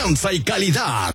y calidad.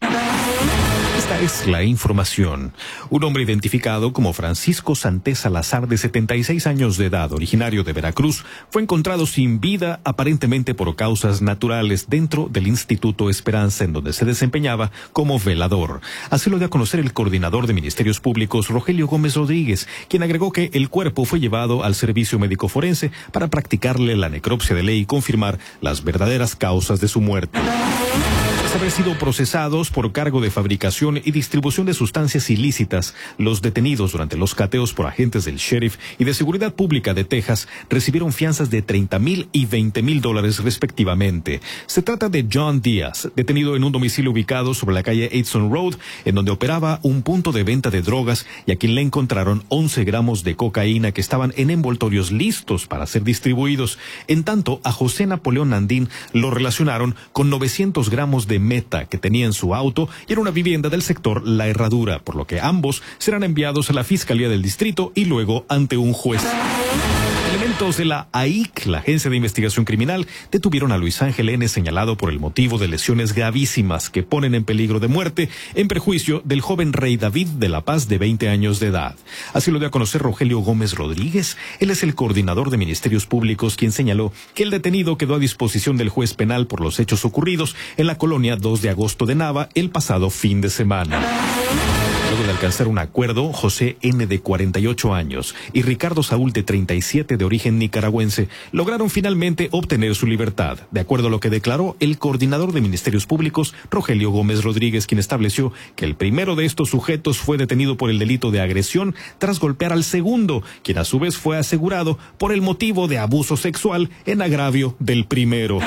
Esta es la información. Un hombre identificado como Francisco Santés Salazar, de 76 años de edad, originario de Veracruz, fue encontrado sin vida, aparentemente por causas naturales, dentro del Instituto Esperanza, en donde se desempeñaba como velador. Así lo dio a conocer el coordinador de Ministerios Públicos, Rogelio Gómez Rodríguez, quien agregó que el cuerpo fue llevado al servicio médico forense para practicarle la necropsia de ley y confirmar las verdaderas causas de su muerte. Haber sido procesados por cargo de fabricación y distribución de sustancias ilícitas, los detenidos durante los cateos por agentes del sheriff y de seguridad pública de Texas recibieron fianzas de $30,000 y $20,000 respectivamente. Se trata de John Díaz, detenido en un domicilio ubicado sobre la calle Edson Road, en donde operaba un punto de venta de drogas, y a quien le encontraron 11 gramos de cocaína que estaban en envoltorios listos para ser distribuidos. En tanto, a José Napoleón Nandín lo relacionaron con 900 gramos de meta que tenía en su auto y en una vivienda del sector La Herradura, por lo que ambos serán enviados a la Fiscalía del Distrito y luego ante un juez. Elementos de la AIC, la Agencia de Investigación Criminal, detuvieron a Luis Ángel N., señalado por el motivo de lesiones gravísimas que ponen en peligro de muerte en perjuicio del joven Rey David de La Paz, de 20 años de edad. Así lo dio a conocer Rogelio Gómez Rodríguez. Él es el coordinador de Ministerios Públicos, quien señaló que el detenido quedó a disposición del juez penal por los hechos ocurridos en la colonia 2 de agosto de Nava el pasado fin de semana. Luego de alcanzar un acuerdo, José N., de 48 años, y Ricardo Saúl, de 37, de origen nicaragüense, lograron finalmente obtener su libertad, de acuerdo a lo que declaró el coordinador de Ministerios Públicos, Rogelio Gómez Rodríguez, quien estableció que el primero de estos sujetos fue detenido por el delito de agresión tras golpear al segundo, quien a su vez fue asegurado por el motivo de abuso sexual en agravio del primero.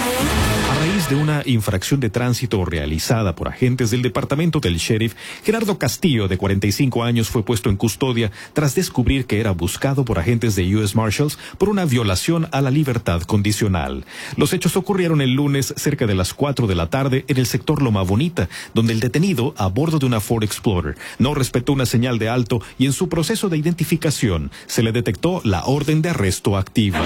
A raíz de una infracción de tránsito realizada por agentes del departamento del sheriff, Gerardo Castillo, de 45 años, fue puesto en custodia tras descubrir que era buscado por agentes de U.S. Marshals por una violación a la libertad condicional. Los hechos ocurrieron el lunes cerca de las 4 de la tarde en el sector Loma Bonita, donde el detenido, a bordo de una Ford Explorer, no respetó una señal de alto y en su proceso de identificación se le detectó la orden de arresto activa.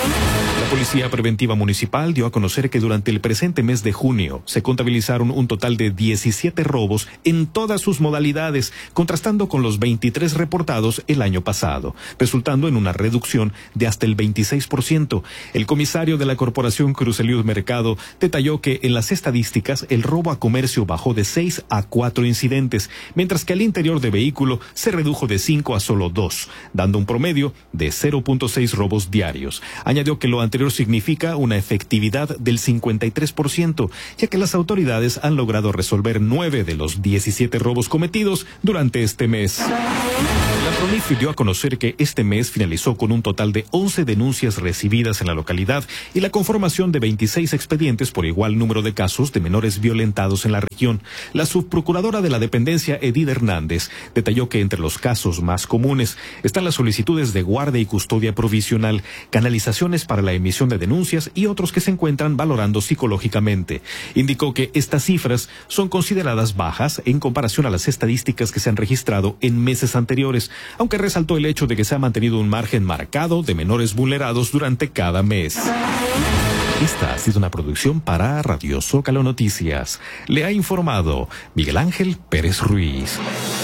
La Policía Preventiva Municipal dio a conocer que durante el presente mes de junio se contabilizaron un total de 17 robos en todas sus modalidades, contrastando con los 23 reportados el año pasado, resultando en una reducción de hasta el 26%. El comisario de la Corporación Cruz Eliud Mercado detalló que en las estadísticas el robo a comercio bajó de 6 a 4 incidentes, mientras que al interior de vehículo se redujo de 5 a solo 2, dando un promedio de 0.6 robos diarios. Añadió que lo anterior significa una efectividad del 53%, ya que las autoridades han logrado resolver 9 de los 17 robos cometidos durante este mes. La PRONIF dio a conocer que este mes finalizó con un total de 11 denuncias recibidas en la localidad y la conformación de 26 expedientes por igual número de casos de menores violentados en la región. La subprocuradora de la dependencia, Edith Hernández, detalló que entre los casos más comunes están las solicitudes de guardia y custodia provisional, canalizaciones para la emisión de denuncias y otros que se encuentran valorando psicológicamente. Indicó que estas cifras son consideradas bajas en comparación a las estadísticas que se han registrado en meses anteriores, aunque resaltó el hecho de que se ha mantenido un margen marcado de menores vulnerados durante cada mes. Esta ha sido una producción para Radio Zócalo Noticias. Le ha informado Miguel Ángel Pérez Ruiz.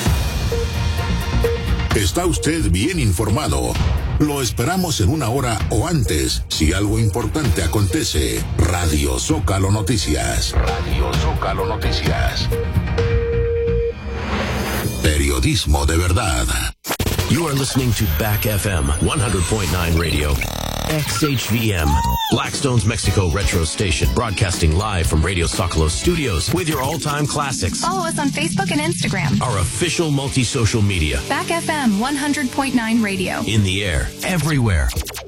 Está usted bien informado. Lo esperamos en una hora o antes, si algo importante acontece. Radio Zócalo Noticias. Radio Zócalo Noticias. Periodismo de verdad. You are listening to Back FM 100.9 Radio. XHVM, Blackstone's Mexico Retro Station, broadcasting live from Radio Zócalo Studios with your all-time classics. Follow us on Facebook and Instagram. Our official multi-social media. Back FM 100.9 Radio. In the air, everywhere.